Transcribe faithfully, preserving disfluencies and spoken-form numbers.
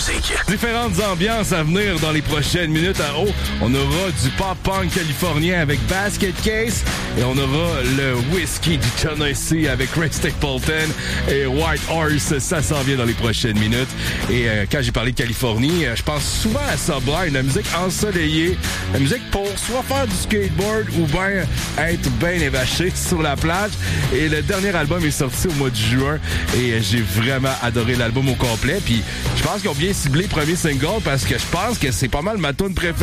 musique. Différentes ambiances à venir dans les prochaines minutes. À haut, on aura du pop-punk californien avec Basket Case et on aura le whisky du Tennessee avec Ray Stapleton et White Horse. Ça s'en vient dans les prochaines minutes. Et euh, quand j'ai parlé de Californie, euh, je pense souvent à Sublime, la musique ensoleillée, la musique pour soit faire du skateboard ou bien être bien évaché sur la plage. Et le dernier album est sorti au mois de juin et euh, j'ai vraiment adoré l'album au complet. Puis je pense qu'ils ont bien ciblé le premier single parce que je pense que c'est pas mal ma tune préférée.